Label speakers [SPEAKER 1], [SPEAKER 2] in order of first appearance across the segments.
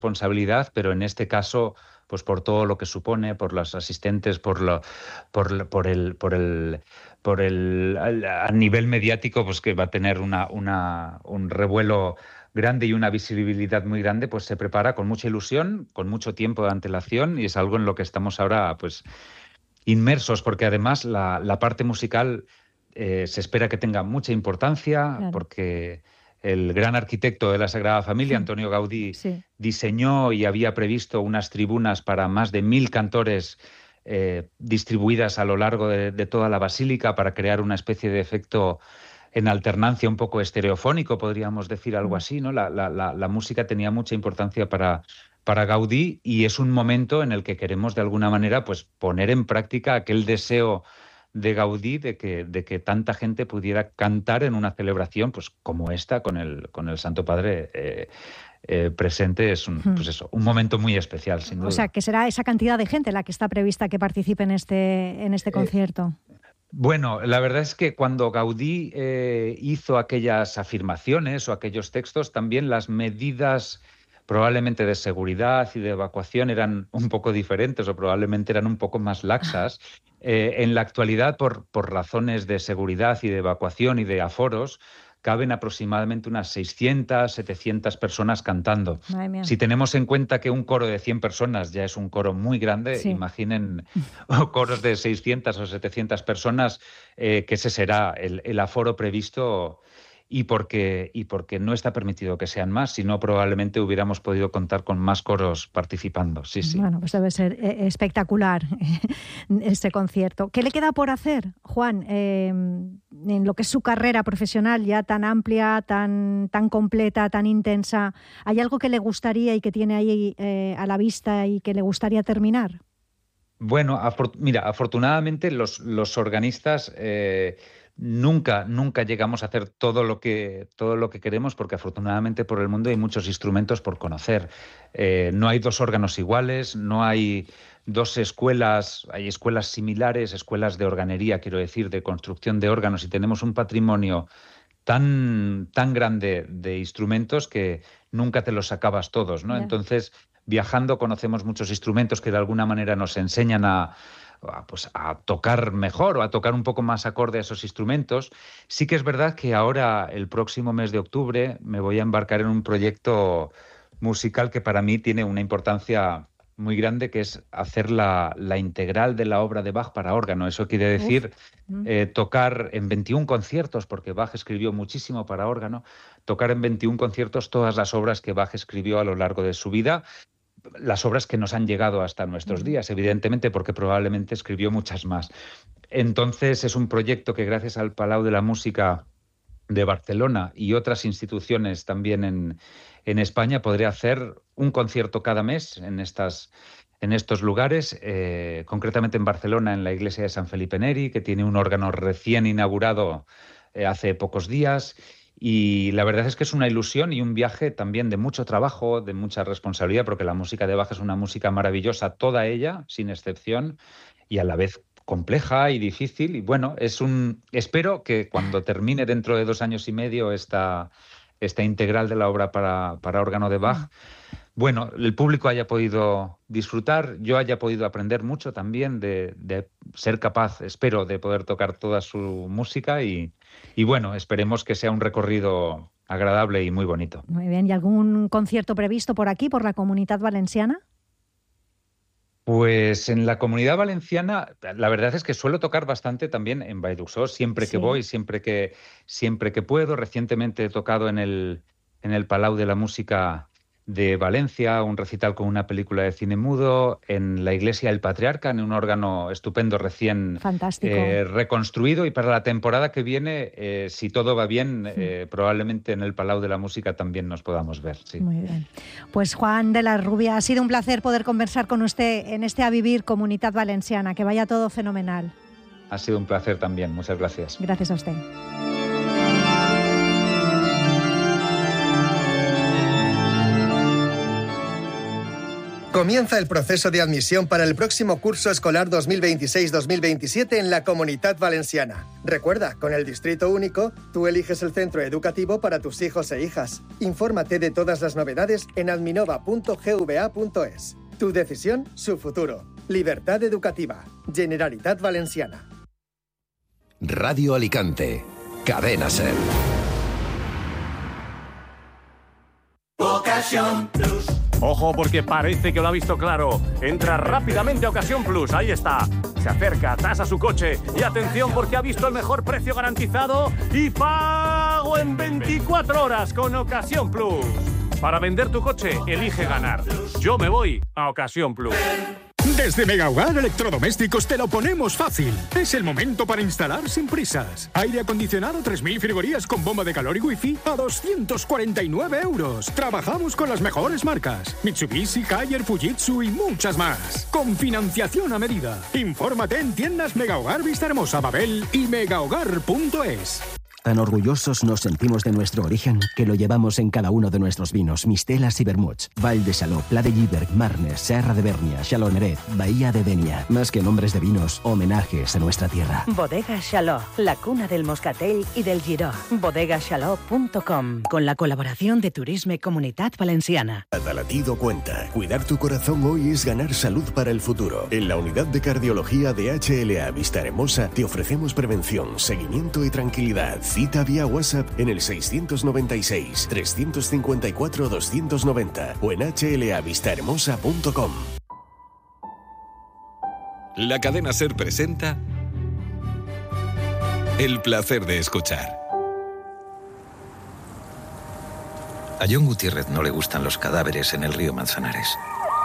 [SPEAKER 1] responsabilidad, pero en este caso, pues por todo lo que supone, por los asistentes, a nivel mediático, pues que va a tener un revuelo grande y una visibilidad muy grande, pues se prepara con mucha ilusión, con mucho tiempo de antelación, y es algo en lo que estamos ahora, pues, inmersos, porque además la parte musical se espera que tenga mucha importancia,
[SPEAKER 2] Claro.
[SPEAKER 1] porque el gran arquitecto de la Sagrada Familia, Antonio Gaudí,
[SPEAKER 2] Sí.
[SPEAKER 1] diseñó y había previsto unas tribunas para más de 1.000 cantores distribuidas a lo largo de toda la basílica para crear una especie de efecto en alternancia un poco estereofónico, podríamos decir algo así, ¿no? La música tenía mucha importancia para Gaudí, y es un momento en el que queremos de alguna manera pues poner en práctica aquel deseo de Gaudí de que tanta gente pudiera cantar en una celebración pues como esta con el Santo Padre presente. Es pues eso, un momento muy especial, sin duda.
[SPEAKER 2] O sea, que será esa cantidad de gente la que está prevista que participe en este concierto.
[SPEAKER 1] Bueno, la verdad es que cuando Gaudí hizo aquellas afirmaciones o aquellos textos, también las medidas probablemente de seguridad y de evacuación eran un poco diferentes, o probablemente eran un poco más laxas. En la actualidad, por razones de seguridad y de evacuación y de aforos, caben aproximadamente unas 600, 700 personas cantando.
[SPEAKER 2] Madre mía.
[SPEAKER 1] Si tenemos en cuenta que un coro de 100 personas ya es un coro muy grande,
[SPEAKER 2] Sí.
[SPEAKER 1] imaginen coros de 600 o 700 personas, que ese será el aforo previsto, y porque no está permitido que sean más, si no probablemente hubiéramos podido contar con más coros participando. Sí, sí.
[SPEAKER 2] Bueno, pues debe ser espectacular este concierto. ¿Qué le queda por hacer, Juan, en lo que es su carrera profesional ya tan amplia, tan completa, tan intensa? ¿Hay algo que le gustaría y que tiene ahí a la vista y que le gustaría terminar?
[SPEAKER 1] Bueno, mira, afortunadamente los organistas nunca llegamos a hacer todo lo que queremos, porque afortunadamente por el mundo hay muchos instrumentos por conocer. No hay dos órganos iguales, no hay dos escuelas, hay escuelas similares, escuelas de organería, quiero decir, de construcción de órganos, y tenemos un patrimonio tan grande de instrumentos que nunca te los acabas todos, ¿no?
[SPEAKER 2] Ya.
[SPEAKER 1] Entonces, viajando conocemos muchos instrumentos que de alguna manera nos enseñan pues, a tocar mejor, o a tocar un poco más acorde a esos instrumentos. Sí que es verdad que ahora, el próximo mes de octubre, me voy a embarcar en un proyecto musical que para mí tiene una importancia muy grande, que es hacer la integral de la obra de Bach para órgano. Eso quiere decir tocar en 21 conciertos, porque Bach escribió muchísimo para órgano, tocar en 21 conciertos todas las obras que Bach escribió a lo largo de su vida, las obras que nos han llegado hasta nuestros días, evidentemente, porque probablemente escribió muchas más. Entonces, es un proyecto que, gracias al Palau de la Música de Barcelona y otras instituciones también en España, podré hacer un concierto cada mes en estos lugares, concretamente en Barcelona, en la iglesia de San Felipe Neri, que tiene un órgano recién inaugurado hace pocos días. Y la verdad es que es una ilusión y un viaje también de mucho trabajo, de mucha responsabilidad, porque la música de Bach es una música maravillosa, toda ella, sin excepción, y a la vez compleja y difícil. Y bueno, espero que cuando termine dentro de 2 años y medio esta integral de la obra para órgano de Bach, bueno, el público haya podido disfrutar, yo haya podido aprender mucho también, de ser capaz, espero, de poder tocar toda su música, y bueno, esperemos que sea un recorrido agradable y muy bonito.
[SPEAKER 2] Muy bien. ¿Y algún concierto previsto por aquí, por la Comunitat Valenciana?
[SPEAKER 1] Pues en la Comunidad Valenciana, la verdad es que suelo tocar bastante también en Vall d'Uixó, siempre que voy, siempre que puedo. Recientemente he tocado en el Palau de la Música de Valencia, un recital con una película de cine mudo, en la Iglesia del Patriarca, en un órgano estupendo recién reconstruido, y para la temporada que viene, si todo va bien, probablemente en el Palau de la Música también nos podamos ver. Sí.
[SPEAKER 2] Muy bien. Pues Juan de la Rubia, ha sido un placer poder conversar con usted en este A Vivir Comunitat Valenciana. Que vaya todo fenomenal.
[SPEAKER 1] Ha sido un placer también. Muchas gracias.
[SPEAKER 2] Gracias a usted.
[SPEAKER 3] Comienza el proceso de admisión para el próximo curso escolar 2026-2027 en la Comunitat Valenciana. Recuerda, con el Distrito Único, tú eliges el centro educativo para tus hijos e hijas. Infórmate de todas las novedades en adminova.gva.es. Tu decisión, su futuro. Libertad educativa. Generalitat Valenciana.
[SPEAKER 4] Radio Alicante. Cadena SER.
[SPEAKER 5] Ocasión Plus.
[SPEAKER 6] Ojo, porque parece que lo ha visto claro. Entra rápidamente a Ocasión Plus. Ahí está. Se acerca, tasa su coche. Y atención, porque ha visto el mejor precio garantizado y pago en 24 horas con Ocasión Plus. Para vender tu coche, elige ganar. Yo me voy a Ocasión Plus.
[SPEAKER 7] Desde Megahogar Electrodomésticos te lo ponemos fácil. Es el momento para instalar sin prisas. Aire acondicionado 3000 frigorías con bomba de calor y wifi a 249 euros. Trabajamos con las mejores marcas: Mitsubishi, Haier, Fujitsu y muchas más. Con financiación a medida. Infórmate en tiendas Megahogar Vista Hermosa, Babel y megahogar.es.
[SPEAKER 8] Tan orgullosos nos sentimos de nuestro origen que lo llevamos en cada uno de nuestros vinos, mistelas y vermuts. Val de Chaló, Pla de Lliberg, Marnes, Serra de Bernia, Chaloneret, Bahía de Denia. Más que nombres de vinos, homenajes a nuestra tierra.
[SPEAKER 9] Bodega Chaló, la cuna del moscatel y del giró. Bodegachaló.com, con la colaboración de Turisme Comunitat Valenciana.
[SPEAKER 4] Cada latido cuenta. Cuidar tu corazón hoy es ganar salud para el futuro. En la unidad de cardiología de HLA Vista Hermosa te ofrecemos prevención, seguimiento y tranquilidad. Cita vía WhatsApp en el 696-354-290 o en hlavistahermosa.com.
[SPEAKER 10] La cadena SER presenta El placer de escuchar.
[SPEAKER 11] A John Gutiérrez no le gustan los cadáveres en el río Manzanares.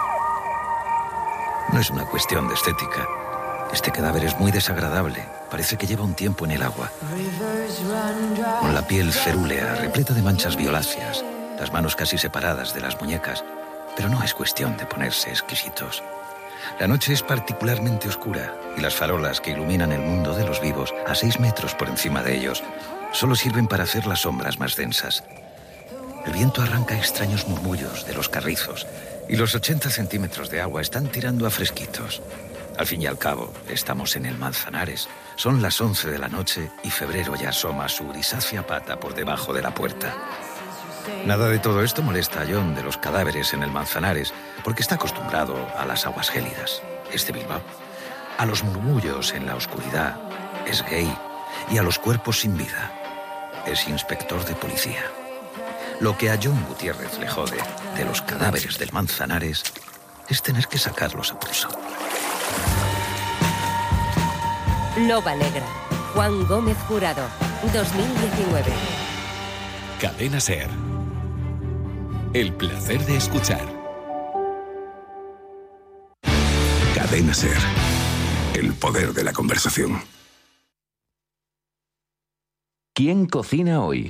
[SPEAKER 11] No es una cuestión de estética. Este cadáver es muy desagradable. Parece que lleva un tiempo en el agua. Con la piel cerúlea, repleta de manchas violáceas, las manos casi separadas de las muñecas. Pero no es cuestión de ponerse exquisitos. La noche es particularmente oscura y las farolas que iluminan el mundo de los vivos a 6 metros por encima de ellos solo sirven para hacer las sombras más densas. El viento arranca extraños murmullos de los carrizos y los 80 centímetros de agua están tirando a fresquitos. Al fin y al cabo, estamos en el Manzanares. Son las 11 de la noche y febrero ya asoma su grisácea pata por debajo de la puerta. Nada de todo esto molesta a John de los cadáveres en el Manzanares, porque está acostumbrado a las aguas gélidas. Es de Bilbao. A los murmullos en la oscuridad. Es gay. Y a los cuerpos sin vida. Es inspector de policía. Lo que a John Gutiérrez le jode de los cadáveres del Manzanares es tener que sacarlos a pulso.
[SPEAKER 12] Loba Negra, Juan Gómez Jurado, 2019.
[SPEAKER 10] Cadena SER. El placer de escuchar. Cadena SER. El poder de la conversación.
[SPEAKER 4] ¿Quién cocina hoy?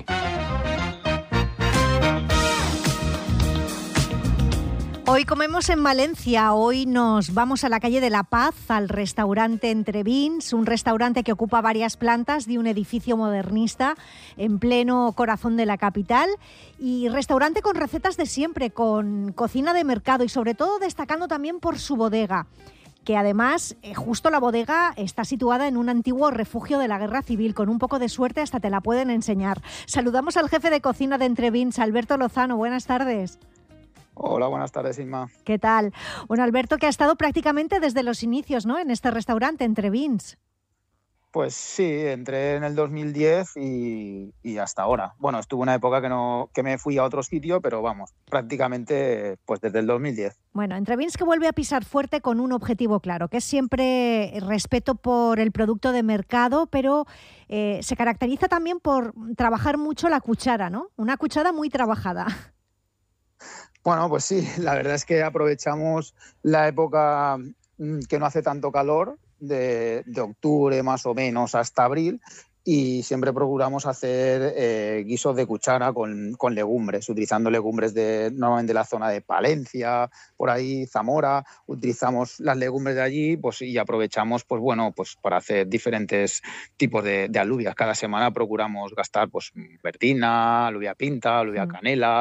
[SPEAKER 2] Hoy comemos en Valencia, hoy nos vamos a la calle de La Paz, al restaurante Entre Vins, un restaurante que ocupa varias plantas de un edificio modernista en pleno corazón de la capital, y restaurante con recetas de siempre, con cocina de mercado y sobre todo destacando también por su bodega, que además justo la bodega está situada en un antiguo refugio de la Guerra Civil. Con un poco de suerte hasta te la pueden enseñar. Saludamos al jefe de cocina de Entre Vins, Alberto Lozano. Buenas tardes.
[SPEAKER 13] Hola, buenas tardes, Inma.
[SPEAKER 2] ¿Qué tal? Bueno, Alberto, que ha estado prácticamente desde los inicios, ¿no?, en este restaurante, Entre Vins.
[SPEAKER 13] Pues sí, entré en el 2010 y hasta ahora. Bueno, estuve una época que me fui a otro sitio, pero vamos, prácticamente pues desde el 2010.
[SPEAKER 2] Bueno, Entre Vins que vuelve a pisar fuerte con un objetivo claro, que es siempre respeto por el producto de mercado, pero se caracteriza también por trabajar mucho la cuchara, ¿no? Una cuchara muy trabajada.
[SPEAKER 13] Bueno, pues sí, la verdad es que aprovechamos la época que no hace tanto calor, de octubre más o menos hasta abril, y siempre procuramos hacer guisos de cuchara con legumbres, utilizando legumbres normalmente de la zona de Palencia, por ahí Zamora. Utilizamos las legumbres de allí, pues, y aprovechamos pues para hacer diferentes tipos de alubias. Cada semana procuramos gastar pues verdina, alubia pinta, alubia canela,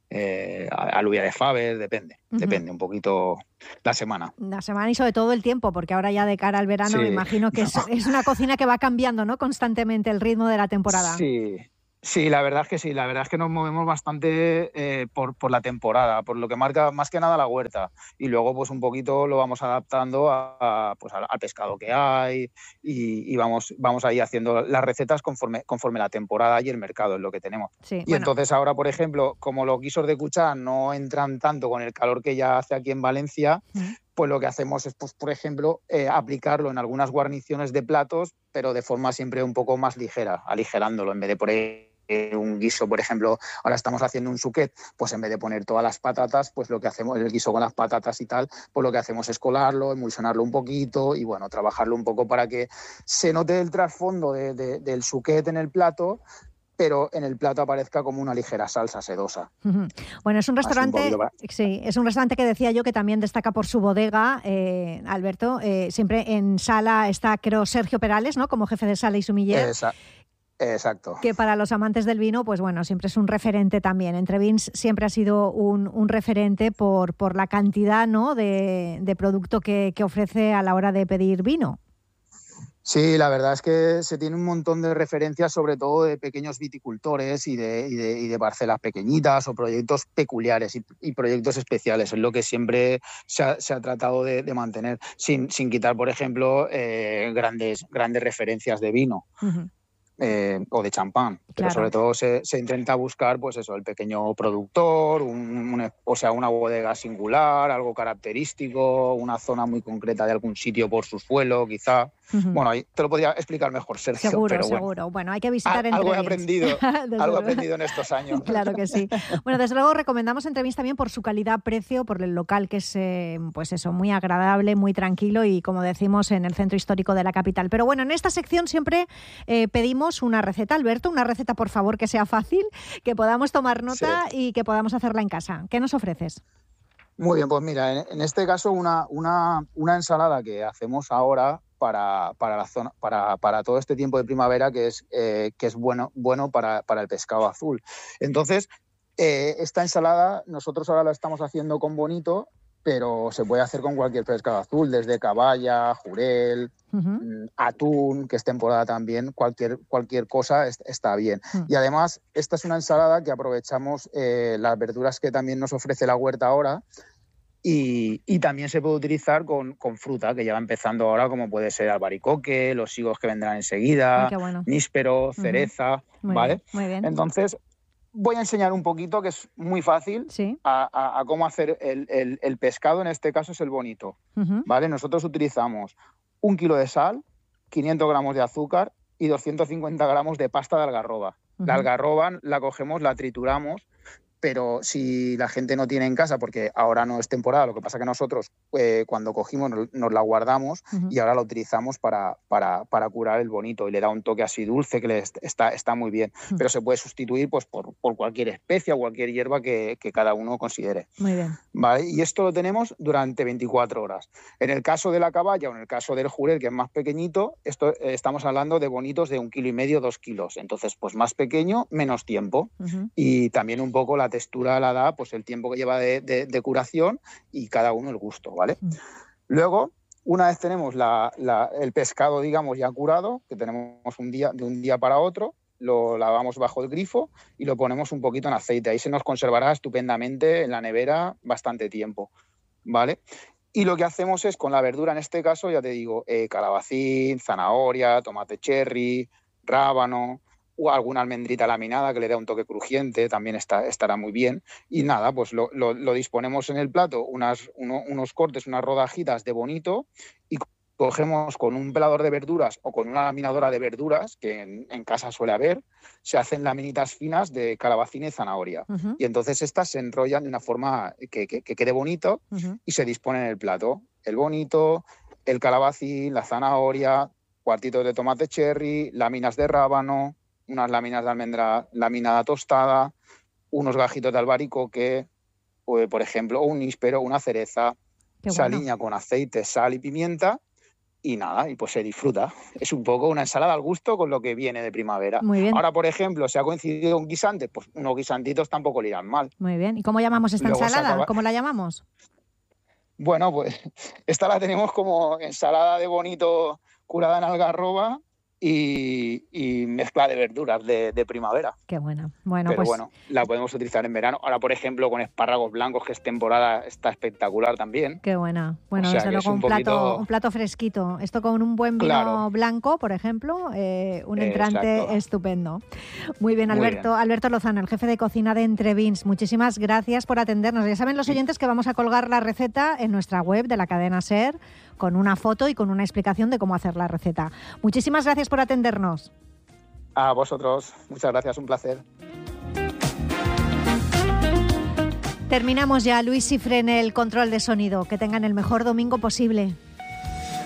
[SPEAKER 13] alubia de faves, depende un poquito la semana.
[SPEAKER 2] La semana y sobre todo el tiempo, porque ahora ya de cara al verano me imagino que es una cocina que va cambiando, ¿no?, constantemente el ritmo de la temporada.
[SPEAKER 13] Sí, la verdad es que sí, la verdad es que nos movemos bastante por la temporada, por lo que marca más que nada la huerta, y luego pues un poquito lo vamos adaptando al pescado que hay y vamos ahí haciendo las recetas conforme la temporada y el mercado es lo que tenemos.
[SPEAKER 2] Sí,
[SPEAKER 13] y entonces ahora, por ejemplo, como los guisos de cuchara no entran tanto con el calor que ya hace aquí en Valencia, pues lo que hacemos es, pues, por ejemplo, aplicarlo en algunas guarniciones de platos, pero de forma siempre un poco más ligera, aligerándolo, en vez de por ahí un guiso, por ejemplo, ahora estamos haciendo un suquet, pues en vez de poner todas las patatas, pues lo que hacemos, el guiso con las patatas y tal, pues lo que hacemos es colarlo, emulsionarlo un poquito y bueno, trabajarlo un poco para que se note el trasfondo del suquet en el plato, pero en el plato aparezca como una ligera salsa sedosa.
[SPEAKER 2] Bueno, es un restaurante, es un restaurante que decía yo que también destaca por su bodega, Alberto. Siempre en sala está, creo, Sergio Perales, ¿no?, como jefe de sala y sumiller.
[SPEAKER 13] Exacto.
[SPEAKER 2] Que para los amantes del vino, pues bueno, siempre es un referente también. Entrevins siempre ha sido un referente por la cantidad, ¿no?, de producto que ofrece a la hora de pedir vino.
[SPEAKER 13] Sí, la verdad es que se tiene un montón de referencias, sobre todo de pequeños viticultores y de parcelas pequeñitas o proyectos peculiares y proyectos especiales. Es lo que siempre se ha tratado de mantener, sin quitar, por ejemplo, grandes referencias de vino. O de champán, pero sobre todo se intenta buscar, pues eso, el pequeño productor, una bodega singular, algo característico, una zona muy concreta de algún sitio por su suelo, quizá. Bueno, ahí te lo podría explicar mejor, Sergio.
[SPEAKER 2] Seguro. Bueno, hay que visitar
[SPEAKER 13] algo he aprendido en estos años.
[SPEAKER 2] Claro que sí. Bueno, desde luego recomendamos Entrevins también por su calidad-precio, por el local que es, pues eso, muy agradable, muy tranquilo y, como decimos, en el centro histórico de la capital. Pero bueno, en esta sección siempre pedimos una receta, Alberto, una receta, por favor, que sea fácil, que podamos tomar nota y que podamos hacerla en casa. ¿Qué nos ofreces?
[SPEAKER 13] Muy bien, pues mira, en este caso una ensalada que hacemos ahora para la zona, para todo este tiempo de primavera, que es bueno para el pescado azul. Entonces, esta ensalada nosotros ahora la estamos haciendo con bonito, pero se puede hacer con cualquier pescado azul, desde caballa, jurel, atún, que es temporada también, cualquier cosa está bien. Y además, esta es una ensalada que aprovechamos las verduras que también nos ofrece la huerta ahora, y también se puede utilizar con fruta, que ya va empezando ahora, como puede ser albaricoque, los higos que vendrán enseguida, níspero, cereza, ¿vale?
[SPEAKER 2] Muy bien.
[SPEAKER 13] Entonces, voy a enseñar un poquito, que es muy fácil, a cómo hacer el pescado. En este caso es el bonito, ¿vale? Nosotros utilizamos 1 kilo de sal, 500 gramos de azúcar y 250 gramos de pasta de algarroba. La algarroba la cogemos, la trituramos, pero si la gente no tiene en casa, porque ahora no es temporada, lo que pasa que nosotros cuando cogimos nos la guardamos y ahora la utilizamos para curar el bonito y le da un toque así dulce que está muy bien, pero se puede sustituir pues por cualquier especia o cualquier hierba que cada uno considere.
[SPEAKER 2] Muy bien.
[SPEAKER 13] ¿Vale? Y esto lo tenemos durante 24 horas. En el caso de la caballa o en el caso del jurel, que es más pequeñito, estamos hablando de bonitos de 1,5 kilos, 2 kilos. Entonces, pues más pequeño, menos tiempo. Y también un poco la textura la da pues el tiempo que lleva de curación y cada uno el gusto, ¿vale? Luego, una vez tenemos el pescado, digamos, ya curado, que tenemos de un día para otro, lo lavamos bajo el grifo y lo ponemos un poquito en aceite. Ahí se nos conservará estupendamente en la nevera bastante tiempo, ¿vale? Y lo que hacemos es, con la verdura, en este caso, ya te digo, calabacín, zanahoria, tomate cherry, rábano, o alguna almendrita laminada que le da un toque crujiente, también estará muy bien. Y nada, pues lo disponemos en el plato, unos cortes, unas rodajitas de bonito, y cogemos con un pelador de verduras o con una laminadora de verduras, que en casa suele haber, se hacen laminitas finas de calabacín y zanahoria. Y entonces estas se enrollan de una forma que quede bonito y se dispone en el plato. El bonito, el calabacín, la zanahoria, cuartitos de tomate cherry, láminas de rábano, unas láminas de almendra laminada tostada, unos gajitos de albaricoque, por ejemplo, un níspero, una cereza, saliña con aceite, sal y pimienta, y nada, y pues se disfruta. Es un poco una ensalada al gusto con lo que viene de primavera.
[SPEAKER 2] Muy bien.
[SPEAKER 13] Ahora, por ejemplo, si ha coincidido un guisante, pues unos guisantitos tampoco le irán mal.
[SPEAKER 2] Muy bien. ¿Y cómo llamamos esta
[SPEAKER 13] Luego
[SPEAKER 2] ensalada? ¿Cómo la llamamos?
[SPEAKER 13] Bueno, pues esta la tenemos como ensalada de bonito curada en algarroba y mezcla de verduras de primavera.
[SPEAKER 2] Qué buena. Bueno,
[SPEAKER 13] pero
[SPEAKER 2] pues...
[SPEAKER 13] bueno, la podemos utilizar en verano. Ahora, por ejemplo, con espárragos blancos, que es temporada, está espectacular también.
[SPEAKER 2] Qué buena. Bueno,
[SPEAKER 13] o sea,
[SPEAKER 2] desde luego un plato fresquito. Esto con un buen vino blanco, por ejemplo, un entrante estupendo. Muy bien, Alberto. Alberto Lozano, el jefe de cocina de Entrevins. Muchísimas gracias por atendernos. Ya saben los oyentes que vamos a colgar la receta en nuestra web de la cadena SER, con una foto y con una explicación de cómo hacer la receta. Muchísimas gracias por atendernos.
[SPEAKER 13] A vosotros. Muchas gracias, un placer.
[SPEAKER 2] Terminamos ya. Luis Cifre en el control de sonido. Que tengan el mejor domingo posible.